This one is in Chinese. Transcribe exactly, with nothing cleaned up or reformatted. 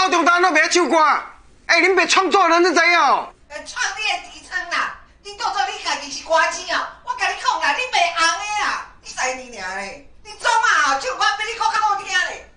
高中单都袂唱歌，哎，恁别创作人，你知影哦？ 呃，创你的底层啦，你当作你家己是歌星哦，我甲你讲啦，你袂红的啦，你使你尔嘞，你总啊唱歌比你歌较好听嘞。